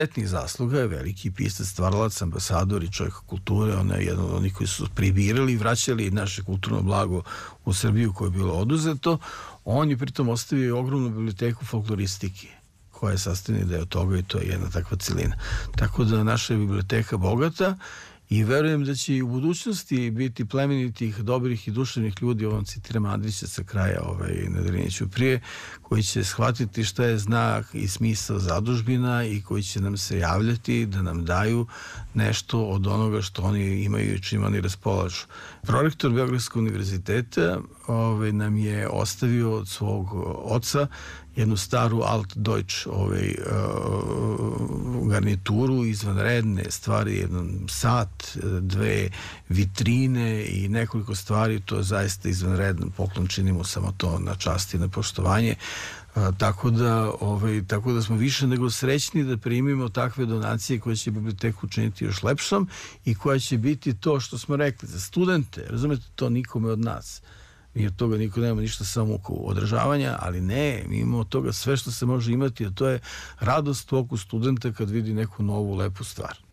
izuzetnih zasluga, je veliki pisac, stvaralac, ambasador i čovjek kulture. On je jedan od onih koji su pribirali i vraćali naše kulturno blago u Srbiju koje je bilo oduzeto. On je pritom ostavio ogromnu biblioteku folkloristike koja je sastavni deo toga i to je jedna takva celina. Tako da naša je biblioteka bogata i verujem da će i u budućnosti biti plemenitih, dobrih i duševnih ljudi, ovom citiram Andrića sa kraja Nedeliniću prije, koji će shvatiti šta je znak i smisao zadužbina i koji će nam se javljati da nam daju nešto od onoga što oni imaju i čim oni raspolažu. Prorektor Beogradskog univerziteta nam je ostavio od svog oca jednu staru Altdeutsch garnituru, izvanredne stvari, jedan sat, dve vitrine i nekoliko stvari. To je zaista izvanredan poklon, činimo samo to na čast i na poštovanje. Tako da smo više nego srećni da primimo takve donacije koje će biblioteku učiniti još lepšom i koja će biti to što smo rekli za studente. Razumete, to nikome od nas. Mi od toga niko nema ništa, samo oko održavanja, ali ne, mi imamo od toga sve što se može imati, a to je radost u oku studenta kad vidi neku novu lepu stvar.